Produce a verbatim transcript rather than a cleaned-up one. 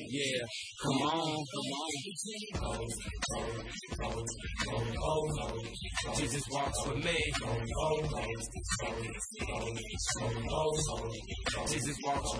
Yeah, come on, come on. Jesus walks with me. Jesus walks